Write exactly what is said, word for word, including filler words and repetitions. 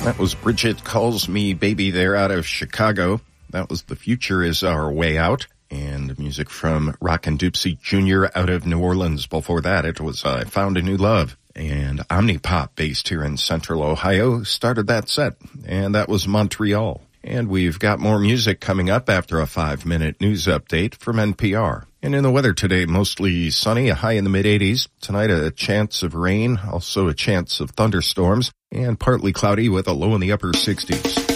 That was Bridget Calls Me Baby there out of Chicago. That was The Future Is Our Way Out. And music from Rockin' Dupsy Junior out of New Orleans. Before that, it was I Found a New Love. And Omnipop, based here in Central Ohio, started that set. And that was Montreal. And we've got more music coming up after a five-minute news update from N P R. And in the weather today, mostly sunny, a high in the mid-eighties. Tonight, a chance of rain, also a chance of thunderstorms, and partly cloudy with a low in the upper sixties.